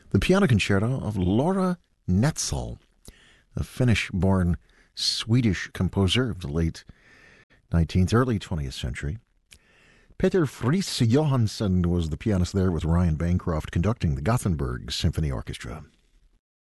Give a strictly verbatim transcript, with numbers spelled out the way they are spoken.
the piano concerto of Laura Netzel, a Finnish-born Swedish composer of the late nineteenth, early twentieth century. Peter Friis Johansson was the pianist there, with Ryan Bancroft conducting the Gothenburg Symphony Orchestra.